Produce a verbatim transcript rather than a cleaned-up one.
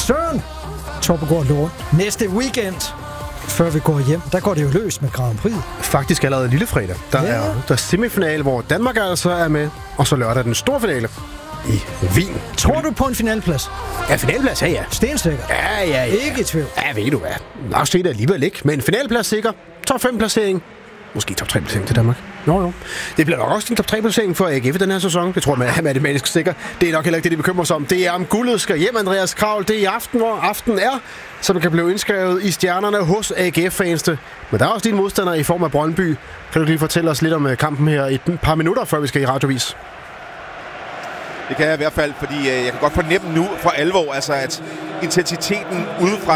Søren Toppegård Lund. Næste weekend, før vi går hjem, der går det jo løs med Grand Prix. Faktisk allerede lille fredag. Der ja. er der er semifinale, hvor Danmark altså er med, og så lørdag den store finale i Wien. Tror du på en finaleplads? Ja, finaleplads, ja, ja. Stensikker? Ja, ja, ja. Ikke i tvivl. Ja, ved du hvad. Nok se det alligevel ikke, men finaleplads sikker. Top fem placering. Måske top tre placering til Danmark. Jo, jo. Det bliver nok også en top tre placering for A G F i den her sæson. Det tror jeg, man er matematisk sikker. Det er nok heller ikke det, de bekymrer sig om. Det er om guldet skal hjem, Andreas Kravl. Det er i aften, hvor aften er, så man kan blive indskrevet i stjernerne hos A G F-fansene. Men der er også dine modstandere i form af Brøndby. Kan du lige fortælle os lidt om kampen her i et par minutter, før vi skal i radiovis? Det kan jeg i hvert fald, fordi jeg kan godt fornemme nu for alvor, altså at intensiteten udefra